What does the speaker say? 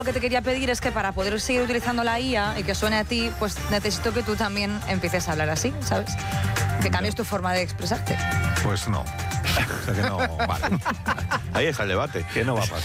Lo que te quería pedir es que para poder seguir utilizando la IA y que suene a ti, pues necesito que tú también empieces a hablar así, ¿sabes? Que cambies tu forma de expresarte. Pues no. O sea que no vale. Ahí está el debate. Que no va a pasar.